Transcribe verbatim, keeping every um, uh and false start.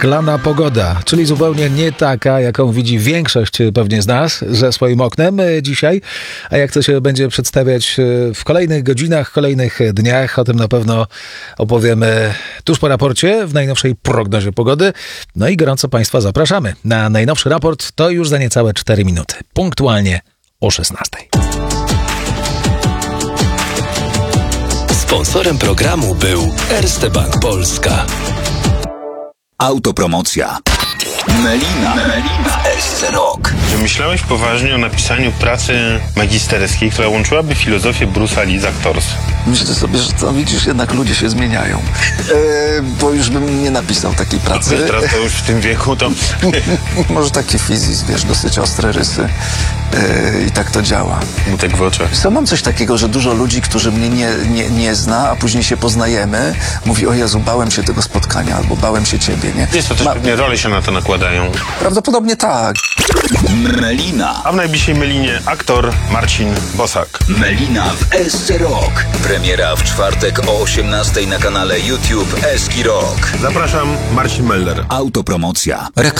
Szklana pogoda, czyli zupełnie nie taka, jaką widzi większość pewnie z nas ze swoim oknem dzisiaj. A jak to się będzie przedstawiać w kolejnych godzinach, kolejnych dniach, o tym na pewno opowiemy tuż po raporcie w najnowszej prognozie pogody. No i gorąco Państwa zapraszamy na najnowszy raport. To już za niecałe cztery minuty. Punktualnie o szesnastej. Sponsorem programu był Erste Bank Polska. Autopromocja. Melina. Melina. S C Rock. Myślałeś poważnie o napisaniu pracy magisterskiej, która łączyłaby filozofię Bruce'a Lee z aktorstwem? Myślę sobie, że to widzisz, jednak ludzie się zmieniają. E, bo już bym nie napisał takiej pracy. Teraz to już w tym wieku to... Może taki fizis, wiesz, dosyć ostre rysy. E, I tak to działa. Mutek w oczach. Co, mam coś takiego, że dużo ludzi, którzy mnie nie, nie, nie zna, a później się poznajemy, mówi: o Jezu, bałem się tego spotkania, albo bałem się ciebie, nie? Jest to też Ma... pewnie role się na to nakładają. Prawdopodobnie tak. Melina. A w najbliższej Melinie aktor Marcin Bosak. Melina w S C Rock. Premiera w czwartek o osiemnastej na kanale YouTube Eski Rock. Zapraszam, Marcin Meller. Autopromocja. Reklama.